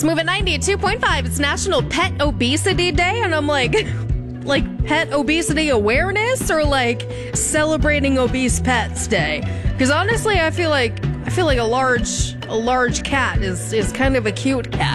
Let's move at 92.5. It's National Pet Obesity Day, and I'm like pet obesity awareness or like celebrating obese pets day? Because honestly, I feel like a large cat is kind of a cute cat.